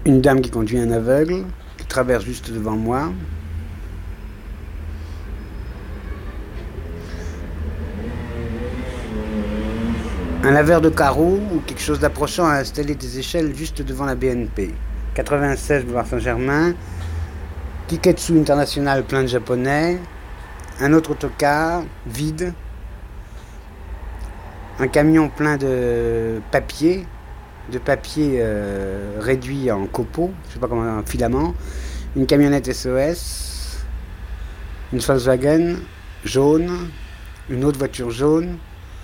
Une dame qui conduit un aveugle, qui traverse juste devant moi. Un laveur de carreaux ou quelque chose d'approchant a installé des échelles juste devant la BNP. 96 boulevard Saint-Germain. Kiketsu International plein de japonais. Un autre autocar vide. Un camion plein de papier réduit en copeaux, je sais pas comment, en filament. Une camionnette SOS. Une Volkswagen jaune. Une autre voiture jaune.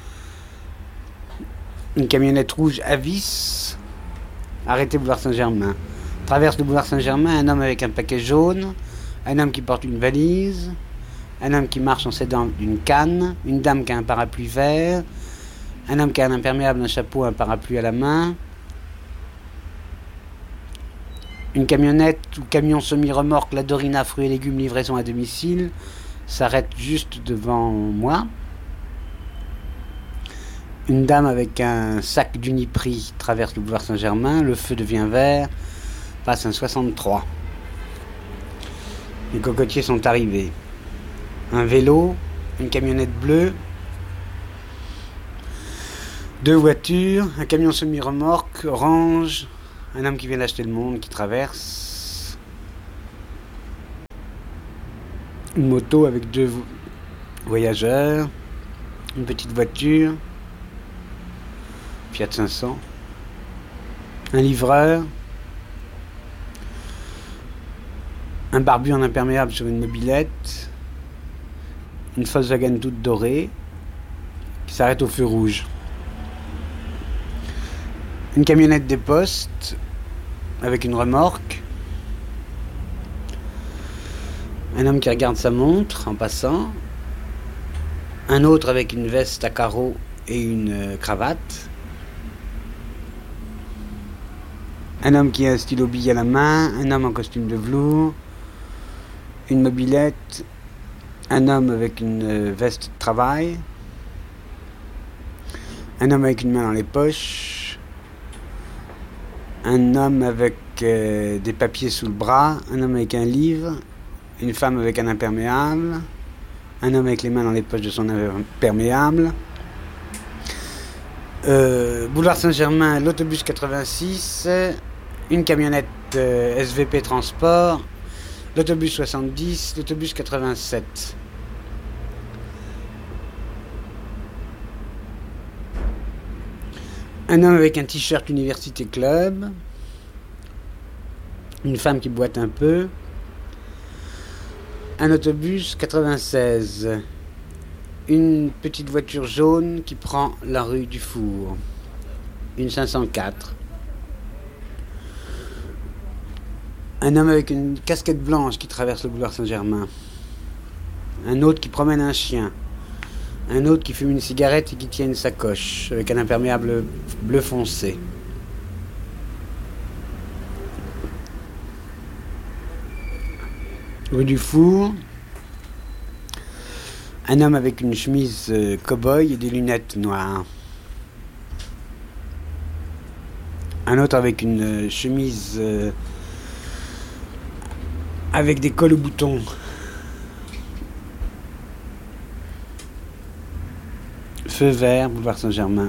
Une camionnette rouge Avis, arrêté boulevard Saint-Germain. Traverse le boulevard Saint-Germain, un homme avec un paquet jaune, un homme qui porte une valise, un homme qui marche en s'aidant d'une canne, une dame qui a un parapluie vert, un homme qui a un imperméable, un chapeau, un parapluie à la main, une camionnette ou camion semi-remorque, la Dorina, fruits et légumes, livraison à domicile, s'arrête juste devant moi. Une dame avec un sac d'Uniprix traverse le boulevard Saint-Germain, le feu devient vert, passe un 63. Les cocotiers sont arrivés. Un vélo, une camionnette bleue, deux voitures, un camion semi-remorque, orange, un homme qui vient d'acheter le monde qui traverse, une moto avec deux voyageurs, une petite voiture, Fiat 500, un livreur, un barbu en imperméable sur une mobilette, une Volkswagen toute dorée qui s'arrête au feu rouge, une camionnette des postes avec une remorque, un homme qui regarde sa montre en passant, un autre avec une veste à carreaux et une cravate, un homme qui a un stylo bille à la main, un homme en costume de velours, une mobilette, un homme avec une veste de travail, un homme avec une main dans les poches, un homme avec des papiers sous le bras, un homme avec un livre, une femme avec un imperméable, un homme avec les mains dans les poches de son imperméable. Boulevard Saint-Germain, l'autobus 86, une camionnette SVP Transport, l'autobus 70, l'autobus 87. Un homme avec un t-shirt Université Club, une femme qui boite un peu, un autobus 96, une petite voiture jaune qui prend la rue du Four, une 504. Un homme avec une casquette blanche qui traverse le boulevard Saint-Germain. Un autre qui promène un chien. Un autre qui fume une cigarette et qui tient une sacoche avec un imperméable bleu foncé. Rue du Four. Un homme avec une chemise cow-boy et des lunettes noires. Un autre avec une chemise avec des cols aux boutons. Feu vert, boulevard Saint-Germain.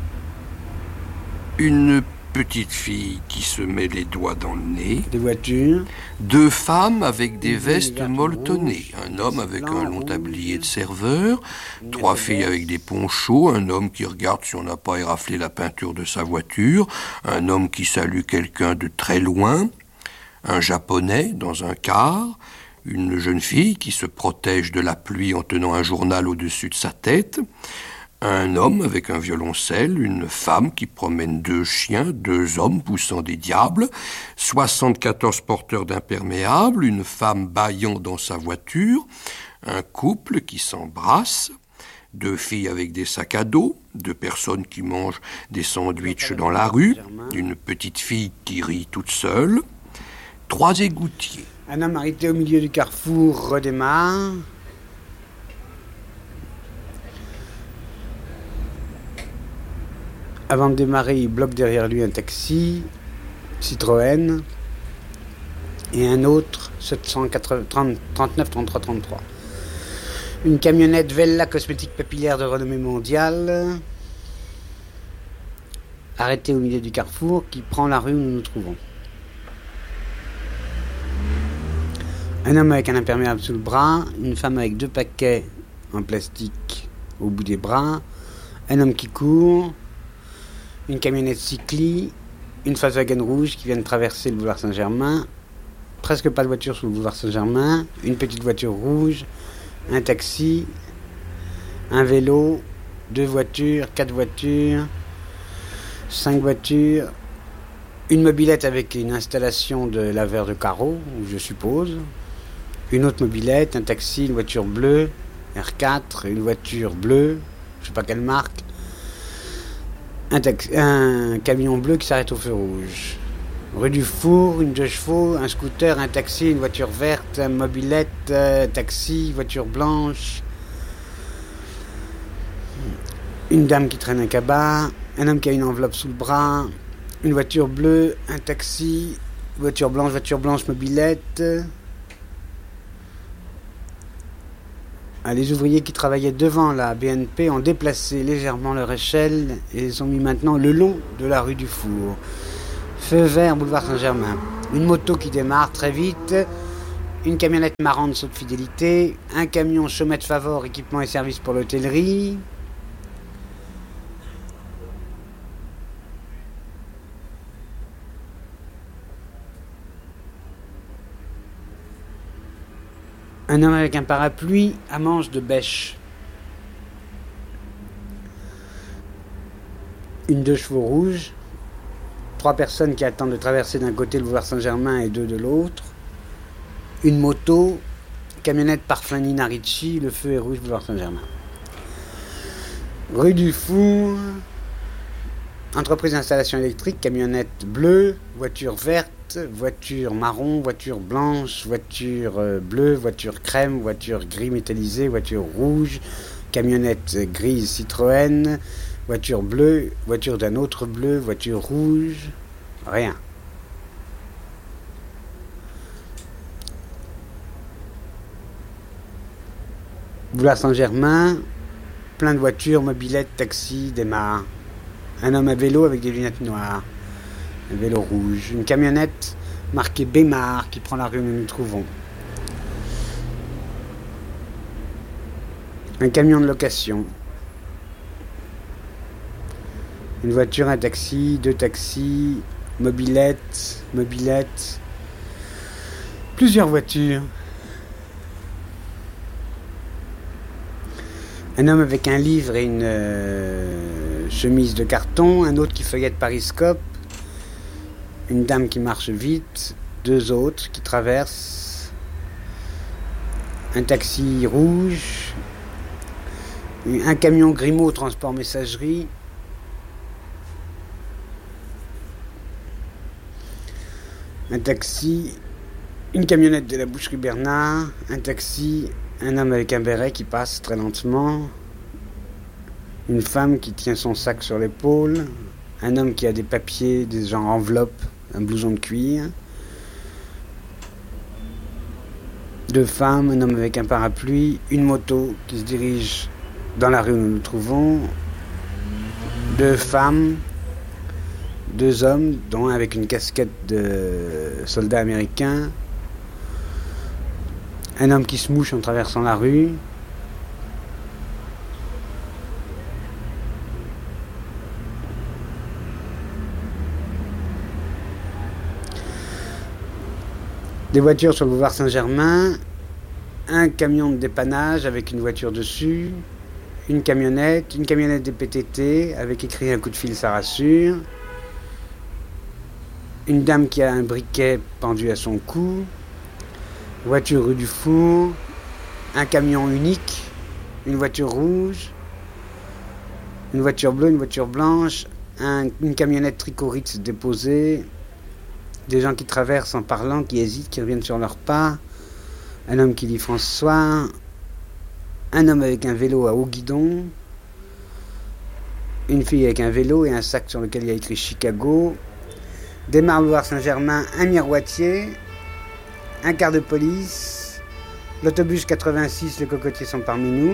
Une petite fille qui se met les doigts dans le nez. Des voitures. Deux femmes avec des vestes molletonnées. Un homme avec un long tablier de serveur. Trois filles avec des ponchos. Un homme qui regarde si on n'a pas éraflé la peinture de sa voiture. Un homme qui salue quelqu'un de très loin. Un japonais dans un car. Une jeune fille qui se protège de la pluie en tenant un journal au-dessus de sa tête. Un homme avec un violoncelle, une femme qui promène deux chiens, deux hommes poussant des diables, 74 porteurs d'imperméables, une femme bâillant dans sa voiture, un couple qui s'embrasse, deux filles avec des sacs à dos, deux personnes qui mangent des sandwichs dans la rue, une petite fille qui rit toute seule, trois égoutiers. Un homme arrêté au milieu du carrefour redémarre. Avant de démarrer, il bloque derrière lui un taxi, Citroën. et un autre 739-33-33. Une camionnette Vella cosmétique papillaire de renommée mondiale, arrêtée au milieu du carrefour, qui prend la rue où nous nous trouvons. Un homme avec un imperméable sous le bras, une femme avec 2 paquets en plastique au bout des bras, un homme qui court, une camionnette Cycli, une Volkswagen rouge qui vient de traverser le boulevard Saint-Germain, presque pas de voiture sur le boulevard Saint-Germain, une petite voiture rouge, un taxi, un vélo, 2 voitures, 4 voitures, 5 voitures, une mobilette avec une installation de laveur de carreaux, je suppose, une autre mobilette, un taxi, une voiture bleue, R4, une voiture bleue, je sais pas quelle marque, un camion bleu qui s'arrête au feu rouge. Rue du Four, une 2 chevaux, un scooter, un taxi, une voiture verte, une mobilette, taxi, voiture blanche, une dame qui traîne un cabas, un homme qui a une enveloppe sous le bras, une voiture bleue, un taxi, voiture blanche, mobilette. Les ouvriers qui travaillaient devant la BNP ont déplacé légèrement leur échelle et les ont mis maintenant le long de la rue du Four. Feu vert, boulevard Saint-Germain. Une moto qui démarre très vite, une camionnette marrante saut de fidélité, un camion Chomette Favor, équipement et services pour l'hôtellerie. Un homme avec un parapluie à manche de bêche. Une 2 chevaux rouge. 3 personnes qui attendent de traverser d'un côté le boulevard Saint-Germain et 2 de l'autre. Une moto, camionnette Parfum Nina Ricci, le feu est rouge, boulevard Saint-Germain. Rue du Four, entreprise d'installation électrique, camionnette bleue, voiture verte, voiture marron, voiture blanche, voiture bleue, voiture crème, voiture gris métallisé, voiture rouge, camionnette grise Citroën, voiture bleue, voiture d'un autre bleu, voiture rouge, rien. Boulevard Saint-Germain, plein de voitures, mobilettes, taxis, démarrent. Un homme à vélo avec des lunettes noires, un vélo rouge, une camionnette marquée Bémar qui prend la rue où nous nous trouvons. Un camion de location. Une voiture, un taxi, 2 taxis, mobilette, plusieurs voitures. Un homme avec un livre et une chemise de carton, un autre qui feuillette Pariscope, une dame qui marche vite, 2 autres qui traversent, un taxi rouge, un camion Grimaud transport messagerie, un taxi, une camionnette de la boucherie Bernard, un taxi, un homme avec un béret qui passe très lentement, une femme qui tient son sac sur l'épaule, un homme qui a des papiers, des genres enveloppes, un blouson de cuir, 2 femmes, un homme avec un parapluie, une moto qui se dirige dans la rue où nous nous trouvons, 2 femmes, 2 hommes, dont un avec une casquette de soldat américain, un homme qui se mouche en traversant la rue, des voitures sur le boulevard Saint-Germain, un camion de dépannage avec une voiture dessus, une camionnette des PTT avec écrit un coup de fil, ça rassure, une dame qui a un briquet pendu à son cou, voiture rue du Four, un camion unique, une voiture rouge, une voiture bleue, une voiture blanche, une camionnette Tricoritz déposée, des gens qui traversent en parlant, qui hésitent, qui reviennent sur leurs pas, un homme qui dit François, un homme avec un vélo à haut guidon, une fille avec un vélo et un sac sur lequel il y a écrit Chicago, démarre boulevard Saint-Germain, un miroitier, un quart de police, l'autobus 86, les cocotiers sont parmi nous,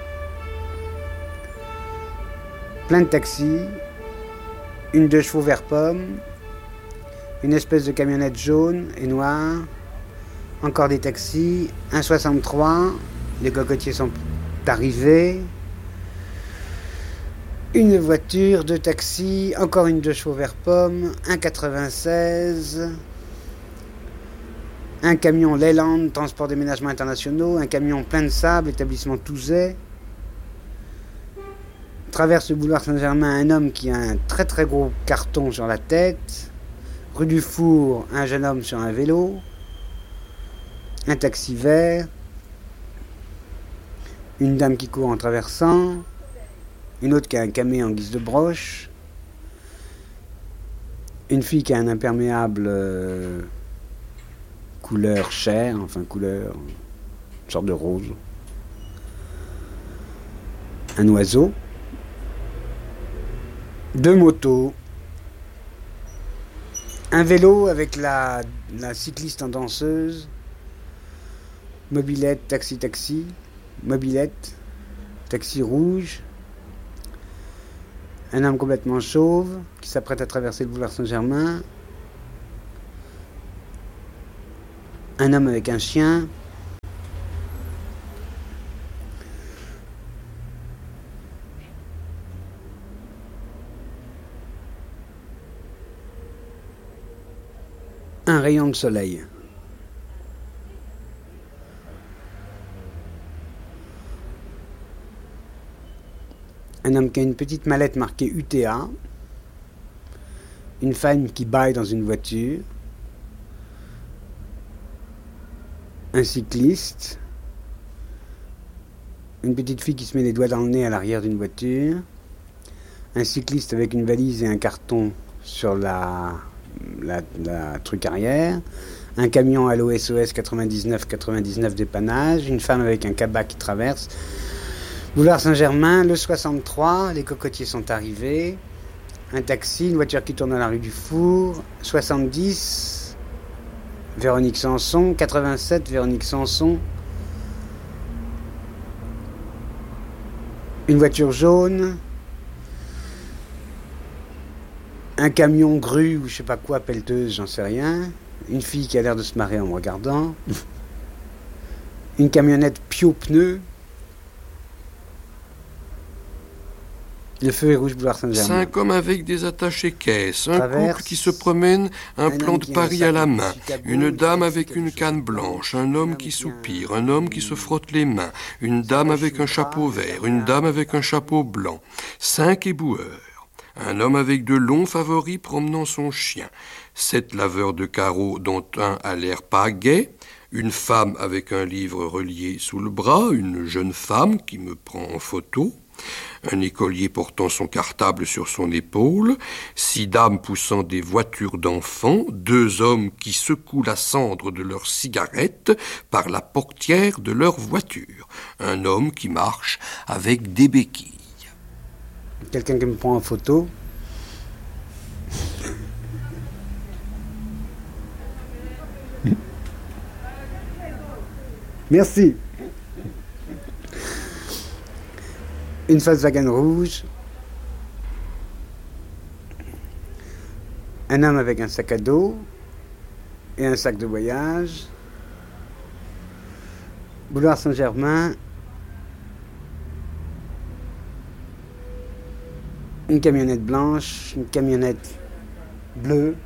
plein de taxis, une 2 chevaux vert pomme, une espèce de camionnette jaune et noire, encore des taxis, un 63, les cocotiers sont arrivés, une voiture, 2 taxis, encore une 2 chevaux vert pomme, un 96, un camion Leyland, transport déménagement internationaux, un camion plein de sable, établissement Touzet. Traverse le boulevard Saint-Germain un homme qui a un très très gros carton sur la tête. Rue du Four, un jeune homme sur un vélo. Un taxi vert. Une dame qui court en traversant. Une autre qui a un camé en guise de broche. Une fille qui a un imperméable couleur chair, enfin couleur, une sorte de rose. Un oiseau. 2 motos. Un vélo avec la cycliste en danseuse. Mobilette, taxi. Mobilette, taxi rouge. Un homme complètement chauve qui s'apprête à traverser le boulevard Saint-Germain. Un homme avec un chien. Un rayon de soleil. Un homme qui a une petite mallette marquée UTA. Une femme qui bâille dans une voiture. Un cycliste. Une petite fille qui se met les doigts dans le nez à l'arrière d'une voiture. Un cycliste avec une valise et un carton sur la truc arrière. Un camion à l'OSOS 99 dépannage. Une femme avec un cabas qui traverse. Boulevard Saint-Germain, le 63, les cocotiers sont arrivés. Un taxi, une voiture qui tourne dans la rue du Four. 70, Véronique Sanson. 87, Véronique Sanson. Une voiture jaune. Un camion grue ou je sais pas quoi, pelleteuse, j'en sais rien. Une fille qui a l'air de se marrer en me regardant. Une camionnette Pio-Pneus. Le feu est rouge, boulevard Saint-Germain. 5 hommes avec des attachés-caisses, un couple qui se promène, un plan de Paris à la main, une dame avec une canne blanche, un homme qui soupire, un homme qui se frotte les mains, une dame avec un chapeau vert, une dame avec un chapeau blanc, 5 éboueurs, un homme avec de longs favoris promenant son chien, 7 laveurs de carreaux dont un a l'air pas gai, une femme avec un livre relié sous le bras, une jeune femme qui me prend en photo, un écolier portant son cartable sur son épaule, 6 dames poussant des voitures d'enfants, 2 hommes qui secouent la cendre de leurs cigarettes par la portière de leur voiture, un homme qui marche avec des béquilles. Quelqu'un qui me prend en photo. Merci. Une Volkswagen rouge. Un homme avec un sac à dos et un sac de voyage. Boulevard Saint-Germain. Une camionnette blanche, une camionnette bleue.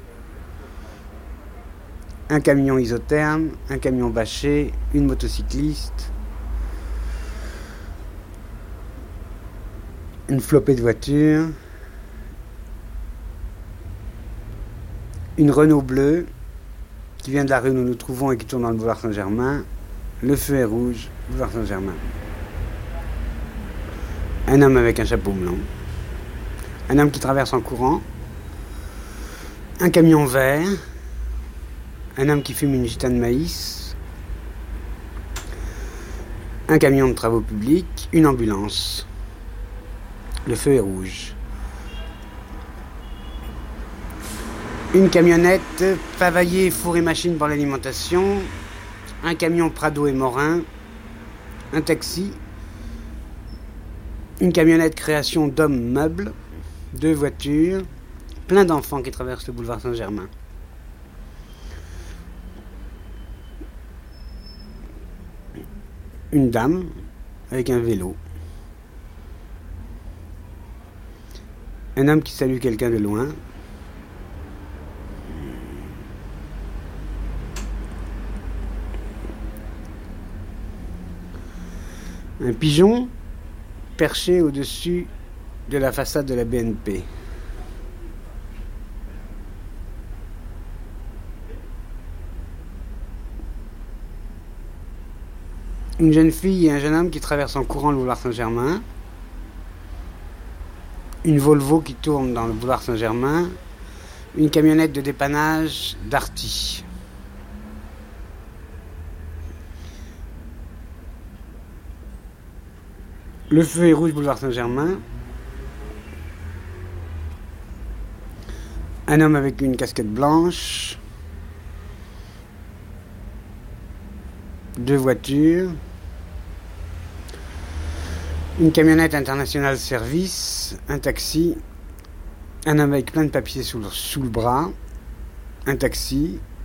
Un camion isotherme, un camion bâché, une motocycliste. Une flopée de voitures, une Renault bleue qui vient de la rue où nous nous trouvons et qui tourne dans le boulevard Saint-Germain. Le feu est rouge, boulevard Saint-Germain. Un homme avec un chapeau blanc, un homme qui traverse en courant, un camion vert, un homme qui fume une gitane de maïs, un camion de travaux publics, une ambulance. Le feu est rouge. Une camionnette, Pavaillé, four et machine pour l'alimentation. Un camion Prado et Morin. Un taxi. Une camionnette création d'hommes meubles. 2 voitures. Plein d'enfants qui traversent le boulevard Saint-Germain. Une dame avec un vélo. Un homme qui salue quelqu'un de loin. Un pigeon perché au-dessus de la façade de la BNP. Une jeune fille et un jeune homme qui traversent en courant le boulevard Saint-Germain. Une Volvo qui tourne dans le boulevard Saint-Germain. Une camionnette de dépannage Darty. Le feu est rouge, boulevard Saint-Germain. Un homme avec une casquette blanche. 2 voitures. Une camionnette internationale service. Un taxi. Un homme avec plein de papiers sous le bras. Un taxi.